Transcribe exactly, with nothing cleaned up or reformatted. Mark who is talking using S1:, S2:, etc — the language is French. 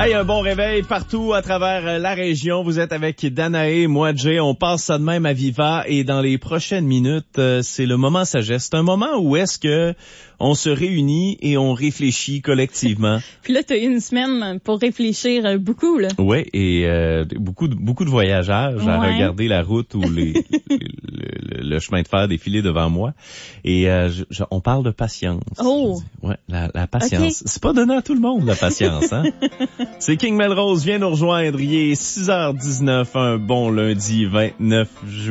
S1: Hey, un bon réveil partout à travers la région. Vous êtes avec Danae, moi Jay. On passe ça de même à Viva et dans les prochaines minutes, c'est le moment sagesse. C'est un moment où est-ce que on se réunit et on réfléchit collectivement.
S2: Puis là, tu as eu une semaine pour réfléchir beaucoup, là.
S1: Oui, et euh, beaucoup de beaucoup de voyageurs à
S2: Ouais.
S1: regarder la route ou les, les- le, le chemin de fer défiler devant moi. Et euh, je, je- on parle de patience.
S2: Oh.
S1: Ouais, la, la patience.
S2: Okay.
S1: C'est pas donné à tout le monde, la patience, hein? C'est King Melrose, viens nous rejoindre. Il est six heures dix-neuf, un bon lundi vingt-neuf juillet.